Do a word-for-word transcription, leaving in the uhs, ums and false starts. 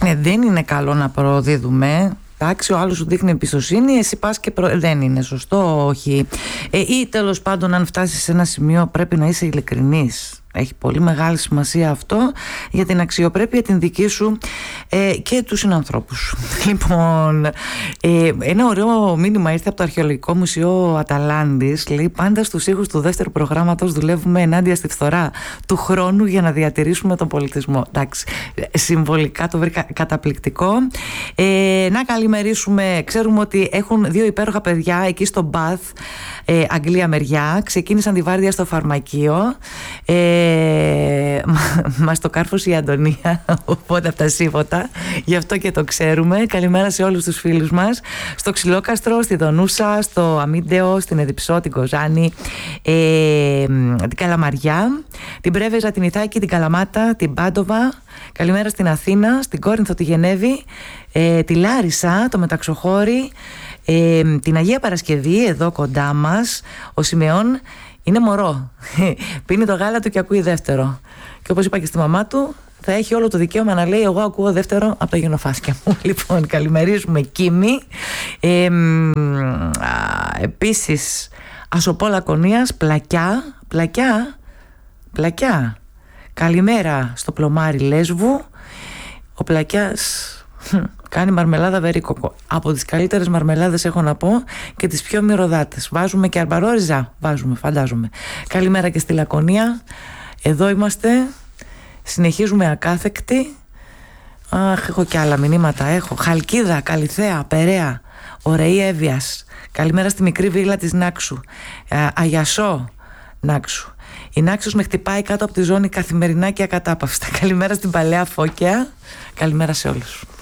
Ναι, δεν είναι καλό να προδίδουμε. Εντάξει, ο άλλος σου δείχνει εμπιστοσύνη, εσύ πας και προ... δεν είναι σωστό, όχι. Ε, ή τέλος πάντων, αν φτάσεις σε ένα σημείο, πρέπει να είσαι ειλικρινής. Έχει πολύ μεγάλη σημασία αυτό για την αξιοπρέπεια την δική σου ε, και του συνανθρώπου σου. Λοιπόν, ε, ένα ωραίο μήνυμα ήρθε από το Αρχαιολογικό Μουσείο Αταλάντης. Λέει: πάντα στους ήχους του δεύτερου προγράμματος δουλεύουμε ενάντια στη φθορά του χρόνου για να διατηρήσουμε τον πολιτισμό. Εντάξει, συμβολικά το βρήκα καταπληκτικό. Ε, να καλημερίσουμε. Ξέρουμε ότι έχουν δύο υπέροχα παιδιά εκεί στο Μπαθ, ε, Αγγλία μεριά. Ξεκίνησαν τη βάρδια στο φαρμακείο. Ε, Ε, μας το κάρφωσε η Αντωνία, οπότε από τα σύμφωτα, γι' αυτό και το ξέρουμε. Καλημέρα σε όλους τους φίλους μας στο Ξυλόκαστρο, στη Δονούσα, στο Αμίντεο, στην Εδιψό, την Κοζάνη, ε, την Καλαμαριά, την Πρέβεζα, την Ιθάκη, την Καλαμάτα, την Πάντοβα. Καλημέρα στην Αθήνα, στην Κόρινθο, τη Γενέβη, ε, τη Λάρισα, το Μεταξοχώρι, ε, την Αγία Παρασκευή εδώ κοντά μας. Ο Σιμεών είναι μωρό. Πίνει το γάλα του και ακούει δεύτερο. Και όπως είπα και στη μαμά του, θα έχει όλο το δικαίωμα να λέει: εγώ ακούω δεύτερο από τα γενοφάσκια μου. Λοιπόν, καλημερίζουμε Κίμη. Ε, Επίσης, Ασοπό Λακωνίας, Πλακιά. Πλακιά. Πλακιά. Καλημέρα στο Πλωμάρι Λέσβου. Ο Πλακιάς κάνει μαρμελάδα βερίκοκο. Από τις καλύτερες μαρμελάδες έχω να πω και τις πιο μυρωδάτες. Βάζουμε και αρμπαρόριζα. Βάζουμε, φαντάζομαι. Καλημέρα και στη Λακωνία. Εδώ είμαστε. Συνεχίζουμε ακάθεκτοι. Αχ, έχω και άλλα μηνύματα. Έχω. Χαλκίδα, Καλιθέα, Περαία, Ωραή Εύβοιας. Καλημέρα στη μικρή βίλα της Νάξου. Α, Αγιασό, Νάξου. Η Νάξος με χτυπάει κάτω από τη ζώνη καθημερινά και ακατάπαυστα. Καλημέρα στην Παλαιά Φώκια. Καλημέρα σε όλους.